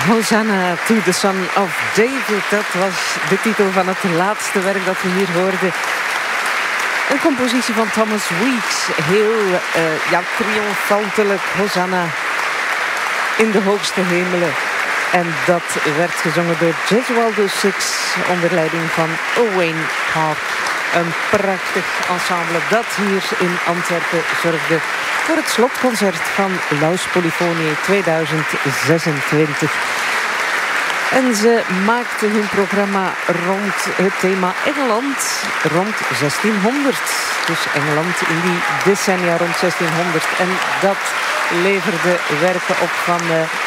Hosanna to the Son of David. Dat was de titel van het laatste werk dat we hier hoorden. Een compositie van Thomas Weeks. Heel triomfantelijk. Hosanna in de hoogste hemelen. En dat werd gezongen door Gesualdo Six onder leiding van Owain Hart. Een prachtig ensemble dat hier in Antwerpen zorgde voor het slotconcert van Laus Polyphoniae 2026. En ze maakten hun programma rond het thema Engeland rond 1600. Dus Engeland in die decennia rond 1600. En dat leverde werken op van